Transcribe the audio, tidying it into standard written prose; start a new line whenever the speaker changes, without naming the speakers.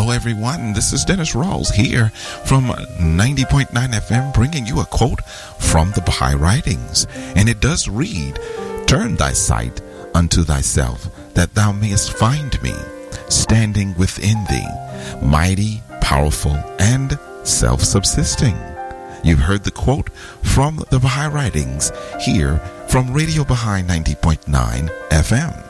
everyone. This is Dennis Rawls here from 90.9 FM bringing you a quote from the Baha'i Writings. And it does read, "Turn thy sight unto thyself, that thou mayest find me, standing within thee, mighty, powerful, and self-subsisting." You've heard the quote from the Baha'i Writings here from Radio Baha'i 90.9 FM.